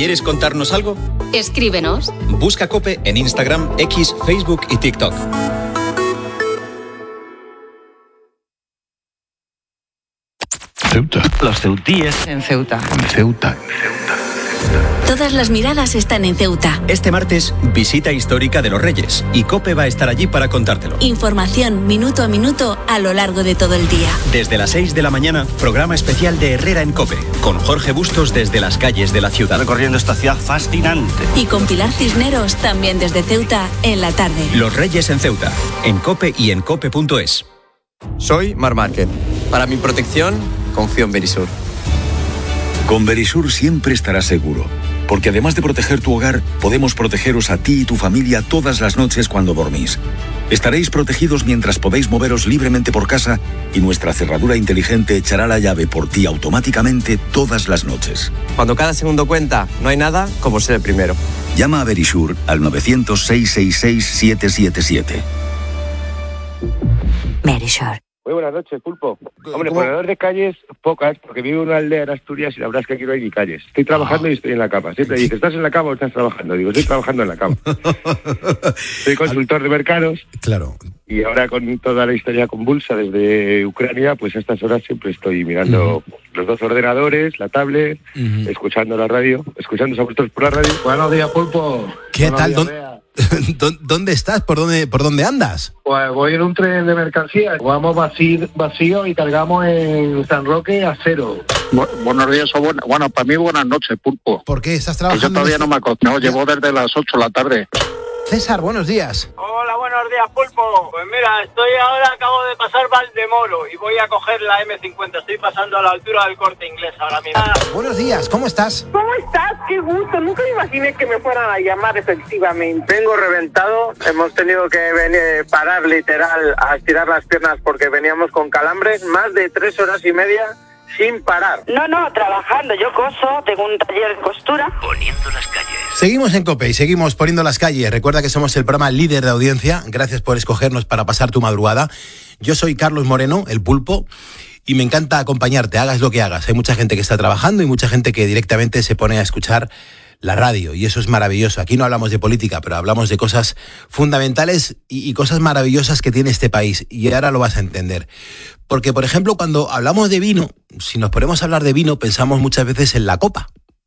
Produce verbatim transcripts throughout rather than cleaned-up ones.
¿Quieres contarnos algo? Escríbenos. Busca COPE en Instagram, X, Facebook y TikTok. Ceuta. Los ceutíes. En Ceuta. En Ceuta. Todas las miradas están en Ceuta. Este martes, visita histórica de los Reyes y COPE va a estar allí para contártelo. Información minuto a minuto a lo largo de todo el día. Desde las seis de la mañana, programa especial de Herrera en COPE, con Jorge Bustos desde las calles de la ciudad. Recorriendo esta ciudad fascinante. Y con Pilar Cisneros también desde Ceuta en la tarde. Los Reyes en Ceuta, en COPE y en cope punto es. Soy Mar Márquez. Para mi protección, confío en Verisur. Con Verisur siempre estarás seguro, porque además de proteger tu hogar, podemos protegeros a ti y tu familia todas las noches cuando dormís. Estaréis protegidos mientras podéis moveros libremente por casa y nuestra cerradura inteligente echará la llave por ti automáticamente todas las noches. Cuando cada segundo cuenta, no hay nada como ser el primero. Llama a Verisur al novecientos, seiscientos sesenta y seis, siete siete siete. Verisur. Muy buenas noches, Pulpo. Hombre, ponedor de calles, pocas, porque vivo en una aldea en Asturias y la verdad es que aquí no hay ni calles. Estoy trabajando y estoy en la cama. Siempre dice, ¿estás en la cama o estás trabajando? Digo, estoy trabajando en la cama. Soy consultor de mercados. Claro. Y ahora con toda la historia convulsa desde Ucrania, pues a estas horas siempre estoy mirando uh-huh. los dos ordenadores, la tablet, uh-huh. escuchando la radio, escuchando a vosotros por la radio. Buenos días, Pulpo. ¿Qué Buenos tal? días, ¿Dó- ¿Dónde estás? ¿Por dónde, por dónde andas? Pues voy en un tren de mercancías. Vamos vacío, vacío y cargamos en San Roque a cero. Bu- buenos días o buenas... Bueno, para mí buenas noches, Pulpo. ¿Por qué estás Que trabajando? yo todavía en no me acosté. No, llevo desde las ocho de la tarde. César, buenos días. Hola, buenos días, Pulpo. Pues mira, estoy ahora, acabo de pasar Valdemoro y voy a coger la eme cincuenta. Estoy pasando a la altura del Corte Inglés ahora mismo. Buenos días, ¿cómo estás? ¿Cómo estás? Qué gusto. Nunca me imaginé que me fueran a llamar efectivamente. Vengo reventado. Hemos tenido que venir, parar literal a estirar las piernas porque veníamos con calambres. Más de tres horas y media sin parar. No, no, trabajando. Yo coso, tengo un taller de costura. Poniendo las calles. Seguimos en COPE y seguimos poniendo las calles. Recuerda que somos el programa líder de audiencia. Gracias por escogernos para pasar tu madrugada. Yo soy Carlos Moreno, el Pulpo, y me encanta acompañarte, hagas lo que hagas. Hay mucha gente que está trabajando y mucha gente que directamente se pone a escuchar la radio, y eso es maravilloso. Aquí no hablamos de política, pero hablamos de cosas fundamentales y, y cosas maravillosas que tiene este país, y ahora lo vas a entender. Porque, por ejemplo, cuando hablamos de vino, si nos ponemos a hablar de vino, pensamos muchas veces en la copa,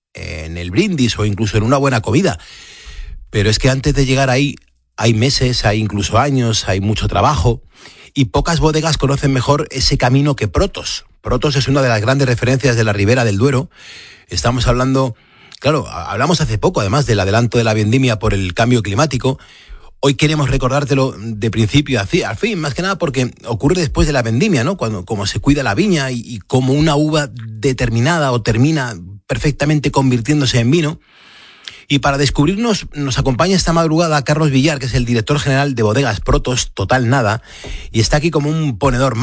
en el brindis o incluso en una buena comida. Pero es que antes de llegar ahí, hay meses, hay incluso años, hay mucho trabajo, y pocas bodegas conocen mejor ese camino que Protos. Protos es una de las grandes referencias de la Ribera del Duero. Estamos hablando... Claro, hablamos hace poco, además, del adelanto de la vendimia por el cambio climático. Hoy queremos recordártelo de principio a fin, más que nada porque ocurre después de la vendimia, ¿no? Cuando cómo se cuida la viña y, y cómo una uva determinada o termina perfectamente convirtiéndose en vino. Y para descubrirnos, nos acompaña esta madrugada Carlos Villar, que es el director general de Bodegas Protos Total Nada, y está aquí como un ponedor